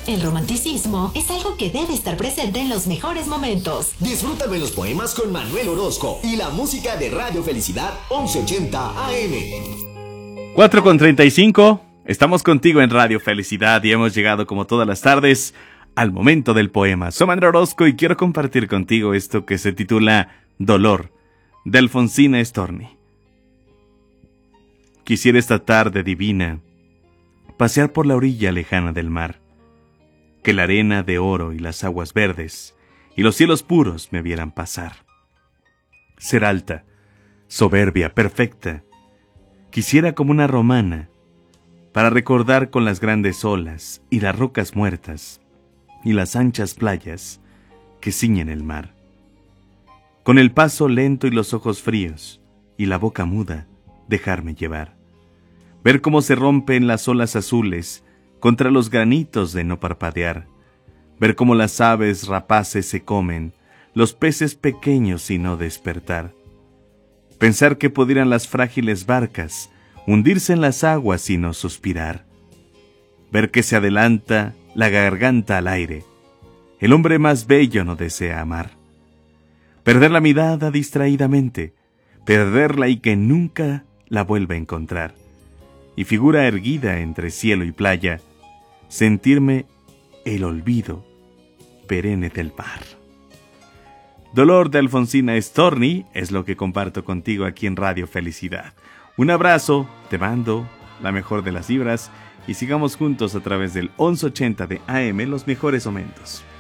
El romanticismo es algo que debe estar presente en los mejores momentos. Disfruta de los poemas con Manuel Orozco y la música de Radio Felicidad 1180 AM. 4:35, estamos contigo en Radio Felicidad y hemos llegado como todas las tardes al momento del poema. Soy Manuel Orozco y quiero compartir contigo esto que se titula Dolor, de Alfonsina Storni. Quisiera esta tarde divina pasear por la orilla lejana del mar, que la arena de oro y las aguas verdes y los cielos puros me vieran pasar. Ser alta, soberbia, perfecta, quisiera como una romana, para recordar con las grandes olas y las rocas muertas y las anchas playas que ciñen el mar. Con el paso lento y los ojos fríos y la boca muda, dejarme llevar. Ver cómo se rompen las olas azules contra los granitos de no parpadear. Ver cómo las aves rapaces se comen los peces pequeños y no despertar. Pensar que pudieran las frágiles barcas hundirse en las aguas y no suspirar. Ver que se adelanta la garganta al aire. El hombre más bello no desea amar. Perder la mirada distraídamente, perderla y que nunca la vuelva a encontrar. Y figura erguida entre cielo y playa, sentirme el olvido perenne del mar. Dolor de Alfonsina Storni es lo que comparto contigo aquí en Radio Felicidad. Un abrazo, te mando la mejor de las vibras y sigamos juntos a través del 1180 de AM los mejores momentos.